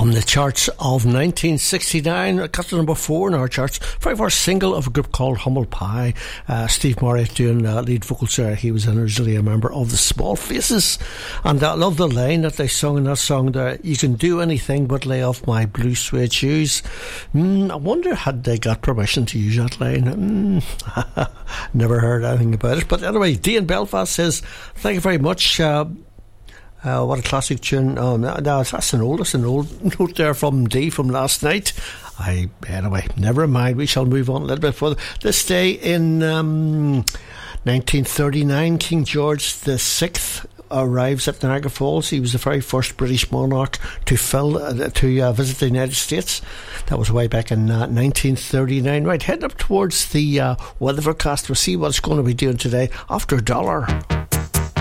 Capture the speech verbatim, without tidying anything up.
on the charts of nineteen sixty-nine. It got to number four in our charts. Very first single of a group called Humble Pie. Uh, Steve Murray doing uh, lead vocals there. He was originally a member of the Small Faces. And I love the line that they sung in that song there. You can do anything but lay off my blue suede shoes. Mm, I wonder had they got permission to use that line. Mm, never heard anything about it. But anyway, Dee in Belfast says, thank you very much. Uh, Uh, what a classic tune. Oh, no, no, that's an old, that's an old note there from Dee from last night. I, anyway, never mind. We shall move on a little bit further. This day in um, nineteen thirty-nine, King George the Sixth arrives at Niagara Falls. He was the very first British monarch to fill, uh, to uh, visit the United States. That was way back in uh, nineteen thirty-nine. Right, heading up towards the uh, weather forecast. We'll see what it's going to be doing today after a dollar.